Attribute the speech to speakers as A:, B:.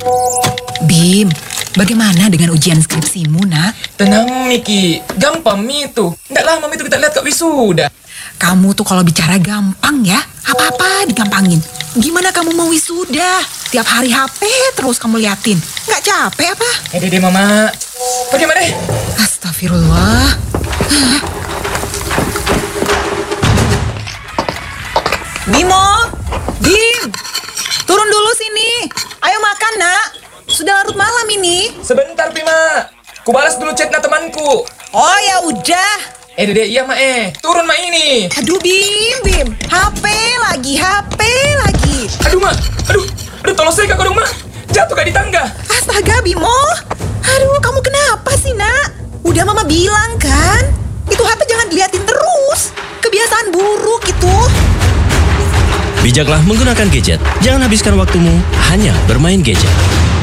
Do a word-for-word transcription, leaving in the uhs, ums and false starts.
A: Bim, bagaimana dengan ujian skripsimu, nak?
B: Tenang, Miki. Gampang, Mi itu. Nggak lama Mi itu kita lihat kat wisuda.
A: Kamu tuh kalau bicara gampang ya, apa-apa digampangin. Gimana kamu mau wisuda? Tiap hari H P terus kamu liatin. Nggak capek apa?
B: Eh, dede, Mama. Pergi, Mak, deh.
A: Astagfirullah. Hah? Bimo, Bim, turun dulu sini. Ayo makan, nak. Sudah larut malam ini.
B: Sebentar, Pima. Ku balas dulu chatnya temanku.
A: Oh ya udah.
B: Eh, dede, iya, Mak, eh. Turun, Mak, ini.
A: Aduh, Bim, Bim. H P lagi, H P lagi.
B: Aduh, Mak. Aduh. Aduh, tolong saya, Kak, dong, Mak. Jatuh kayak di tangga.
A: Astaga, Bimo. Aduh, kamu kenapa sih, nak? Udah Mama bilang kan? Itu H P jangan diliatin terus. Kebiasaan buruk itu.
C: Bijaklah menggunakan gadget. Jangan habiskan waktumu hanya bermain gadget.